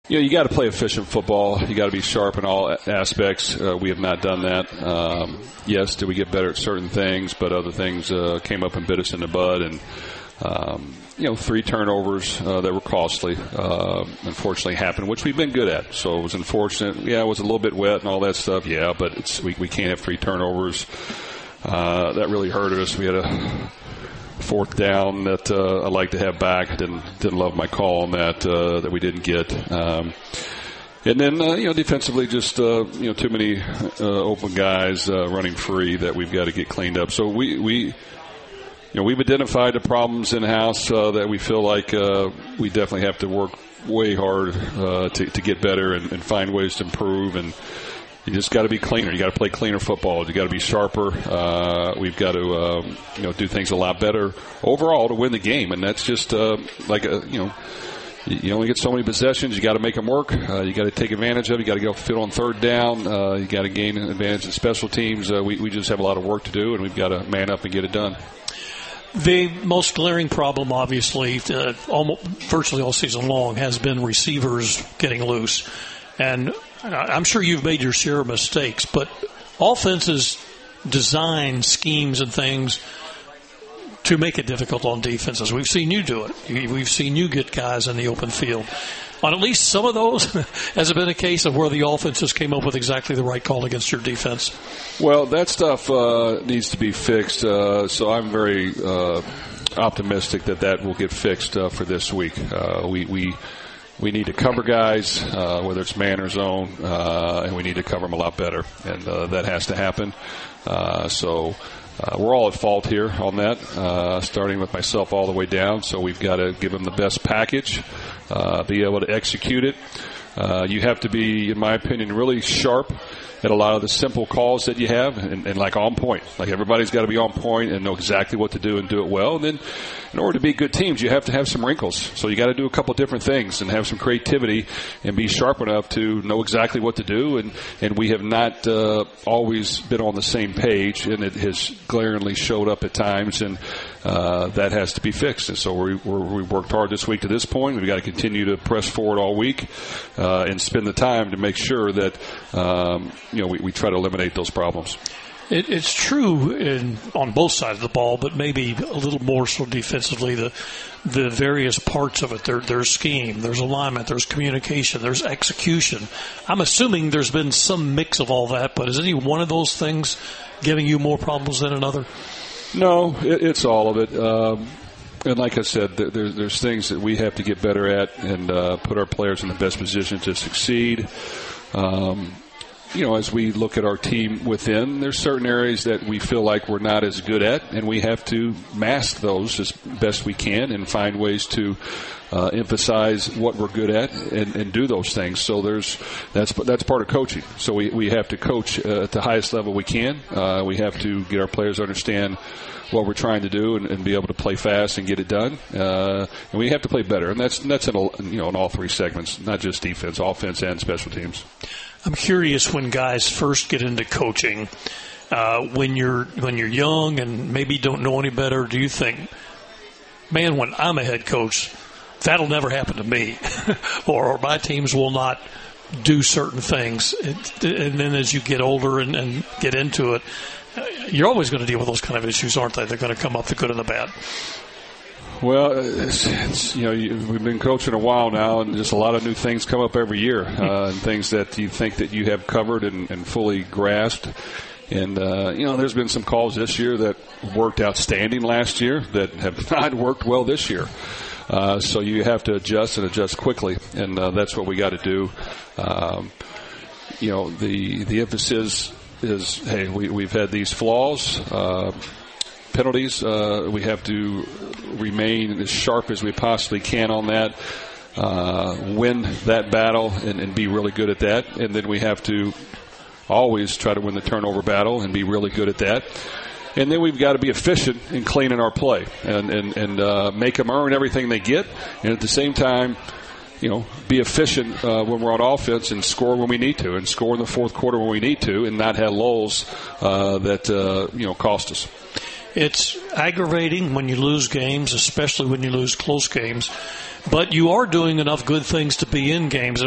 You got to play efficient football. You got to be sharp in all aspects. We have not done that. Yes, did we get better at certain things, but other things came up and bit us in the bud. And 3 turnovers that were costly, unfortunately happened, which we've been good at. So it was unfortunate. Yeah, it was a little bit wet and all that stuff. Yeah, but we can't have 3 turnovers. That really hurt us. We had a 4th down that I'd like to have back. Didn't love my call on that we didn't get. And then defensively, just too many open guys running free that we've got to get cleaned up. So we've identified the problems in house that we feel like we definitely have to work way hard to get better and find ways to improve. And you just got to be cleaner. You got to play cleaner football. You got to be sharper. We've got to do things a lot better overall to win the game. And that's just you only get so many possessions. You got to make them work. You got to take advantage of it. You got to go field on 3rd down. You got to gain an advantage in special teams. We just have a lot of work to do, and we've got to man up and get it done. The most glaring problem, obviously, virtually all season long, has been receivers getting loose. And I'm sure you've made your share of mistakes, but offenses design schemes and things to make it difficult on defenses. We've seen you do it. We've seen you get guys in the open field. On at least some of those, has it been a case of where the offenses came up with exactly the right call against your defense? Well, that stuff needs to be fixed, so I'm very optimistic that will get fixed for this week. We need to cover guys, whether it's man or zone, and we need to cover them a lot better, and that has to happen. So we're all at fault here on that, starting with myself all the way down. So we've got to give them the best package, be able to execute it. You have to be, in my opinion, really sharp at a lot of the simple calls that you have and like on point. Like everybody's got to be on point and know exactly what to do and do it well. And then in order to be good teams, you have to have some wrinkles. So you got to do a couple different things and have some creativity and be sharp enough to know exactly what to do. And we have not always been on the same page, and it has glaringly showed up at times, and that has to be fixed. And so we worked hard this week to this point. We've got to continue to press forward all week and spend the time to make sure that we try to eliminate those problems. It's true on both sides of the ball, but maybe a little more so defensively. The various parts of it, there's scheme, there's alignment, there's communication, there's execution. I'm assuming there's been some mix of all that, but is any one of those things giving you more problems than another? No, it's all of it. And like I said, there's things that we have to get better at and put our players in the best position to succeed. As we look at our team within, there's certain areas that we feel like we're not as good at, and we have to mask those as best we can and find ways to emphasize what we're good at and do those things. So that's part of coaching. So we have to coach at the highest level we can. We have to get our players to understand what we're trying to do and be able to play fast and get it done. And we have to play better, and that's in all 3 segments, not just defense, offense, and special teams. I'm curious, when guys first get into coaching, when you're young and maybe don't know any better, do you think, man, when I'm a head coach, that'll never happen to me, or my teams will not do certain things? And then as you get older and get into it, you're always going to deal with those kind of issues, aren't they? They're going to come up, the good and the bad. Well, we've been coaching a while now, and just a lot of new things come up every year, and things that you think that you have covered and fully grasped. And, there's been some calls this year that worked outstanding last year that have not worked well this year. So you have to adjust quickly, and that's what we got to do. The emphasis is, hey, we've had these flaws, penalties. We have to remain as sharp as we possibly can on that, win that battle and be really good at that. And then we have to always try to win the turnover battle and be really good at that. And then we've got to be efficient in cleaning our play and make them earn everything they get. And at the same time, be efficient when we're on offense and score when we need to, and score in the fourth quarter when we need to, and not have lulls that cost us. It's aggravating when you lose games, especially when you lose close games. But you are doing enough good things to be in games.